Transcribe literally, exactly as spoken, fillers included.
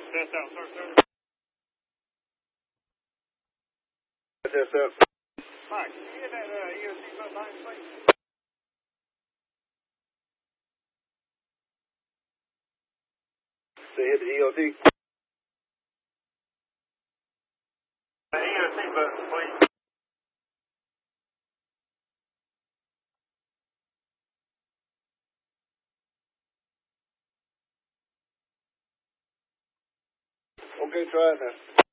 Test out, sir, sir. Test out. Mike, can you get that uh, E O C foot line, please? Say hit the E O C. The E O C button, please. Okay, try it now.